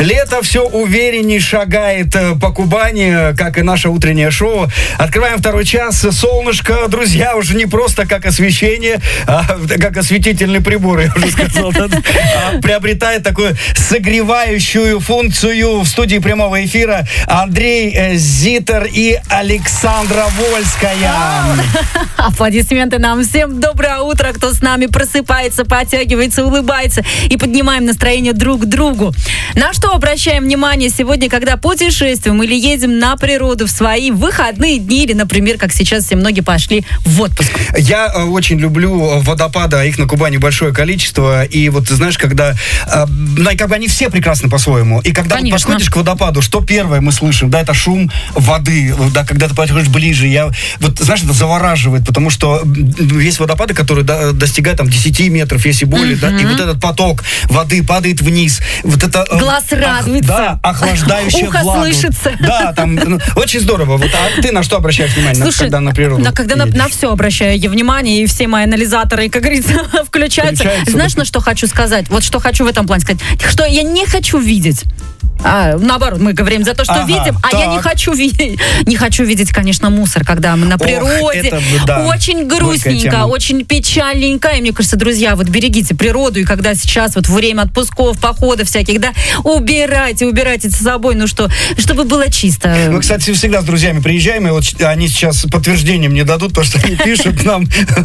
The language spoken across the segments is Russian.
Лето все увереннее шагает по Кубани, как и наше утреннее шоу. Открываем второй час. Солнышко, друзья, уже не просто как освещение, а как осветительный прибор, я уже сказал. Приобретает такую согревающую функцию в студии прямого эфира Андрей Зитер и Александра Вольская. Аплодисменты нам всем. Доброе утро, кто с нами просыпается, подтягивается, улыбается и поднимаем настроение друг к другу. На что обращаем внимание сегодня, когда путешествуем или едем на природу в свои выходные дни, или, например, как сейчас все многие пошли в отпуск? Я очень люблю водопады, а их на Кубани большое количество. И вот, ты знаешь, когда как бы они все прекрасны по-своему. И когда вот подходишь к водопаду, что первое мы слышим? Да, это шум воды. Да, когда ты подходишь ближе, вот, знаешь, это завораживает, потому что есть водопады, которые достигают там 10 метров, если более, да, и вот этот поток воды падает вниз. Вот это... Глаз радуется. Да, охлаждающая ухо влагу. слышится. Да, там, очень здорово. Вот, а ты на что обращаешь внимание, слушай, когда на природу когда на все обращаю я внимание, и все мои анализаторы, как говорится, включаются. Знаешь, на что хочу сказать? Вот что хочу в этом плане сказать. Что я не хочу видеть. Наоборот, мы говорим за то, что видим, а я не хочу видеть. Не хочу видеть, конечно, мусор, когда мы на природе. Очень грустненько, очень печальненько. И мне кажется, друзья, вот берегите природу, и когда сейчас вот время отпусков, походов всяких, да, убирайте за собой, ну что, чтобы было чисто. Мы, кстати, всегда с друзьями приезжаем, и вот они сейчас подтверждение мне дадут, то, что они пишут нам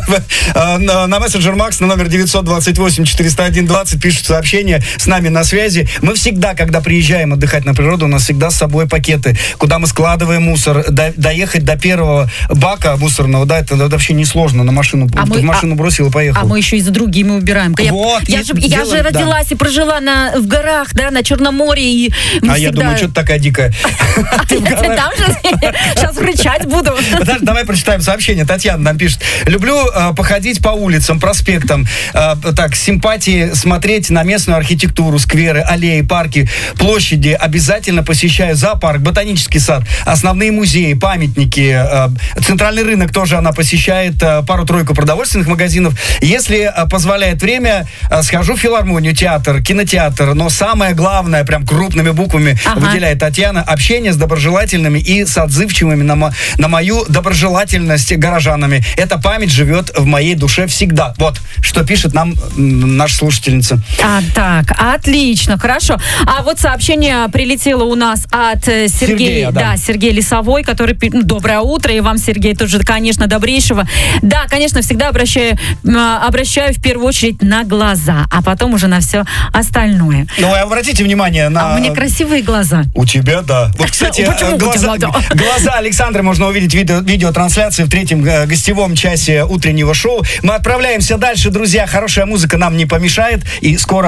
на мессенджер Макс на номер 928-401-20, пишут сообщения, с нами на связи. Мы всегда, когда приезжаем отдыхать на природу, у нас всегда с собой пакеты, куда мы складываем мусор. Доехать до первого бака мусорного, да, это вообще несложно. На машину, в машину бросил и поехал. А мы еще и за другими убираем. Я же родилась и прожила в горах, да, на Черном море. И я думаю, что ты такая дикая. Там же сейчас рычать буду. Давай прочитаем сообщение. Татьяна нам пишет. Люблю походить по улицам, проспектам. Так, с симпатией смотреть на местную архитектуру, скверы, аллеи, парки, площади. Обязательно посещаю зоопарк, ботанический сад, основные музеи, памятники, центральный рынок тоже она посещает, пару-тройку продовольственных магазинов. Если позволяет время, схожу в филармонию, театр, кинотеатр, но самое главное, прям крупными буквами выделяет Татьяна, общение с доброжелательными и с отзывчивыми на мою доброжелательность горожанами. Эта память живет в моей душе всегда. Вот, что пишет нам наша слушательница. Так, отлично, хорошо. А вот сообщение прилетело у нас от Сергея. Да, Сергей Лесовой, который... Доброе утро, и вам, Сергей, тоже, конечно, добрейшего. Да, конечно, всегда обращаю в первую очередь на глаза, а потом уже на все остальное. Ну, обратите внимание на... А у меня красивые глаза. У тебя, да. Вот, кстати, глаза Александры можно увидеть в видеотрансляции в третьем гостевом часе утреннего шоу. Мы отправляемся дальше, друзья. Хорошая музыка нам не помешает, и скоро